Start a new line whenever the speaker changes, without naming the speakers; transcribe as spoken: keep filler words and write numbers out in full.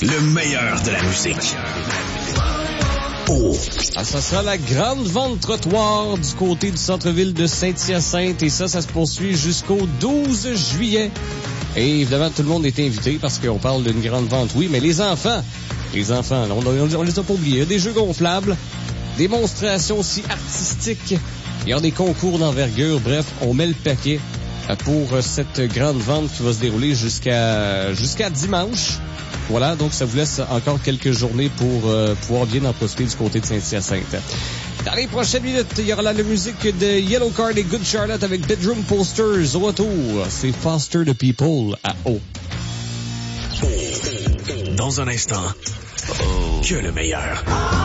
Le meilleur de la musique. Oh.
Ah, ça sera la grande vente trottoir du côté du centre-ville de Saint-Hyacinthe. Et ça, ça se poursuit jusqu'au douze juillet. Et évidemment, tout le monde est invité parce qu'on parle d'une grande vente. Oui, mais les enfants, les enfants, on, on, on les a pas oubliés. Il y a des jeux gonflables, démonstrations aussi artistiques. Il y a des concours d'envergure. Bref, on met le paquet pour cette grande vente qui va se dérouler jusqu'à jusqu'à dimanche. Voilà, donc ça vous laisse encore quelques journées pour euh, pouvoir bien en profiter du côté de Saint-Hyacinthe. Dans les prochaines minutes, il y aura la musique de Yellow Card et Good Charlotte avec Bedroom Posters. Au retour, c'est Foster the People à Hope.
Dans un instant, que le meilleur.